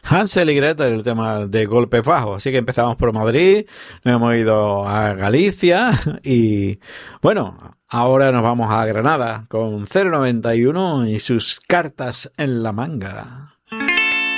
Hansel y Gretel, el tema de golpes bajos. Así que empezamos por Madrid, nos hemos ido a Galicia y bueno, ahora nos vamos a Granada con 091 y sus cartas en la manga.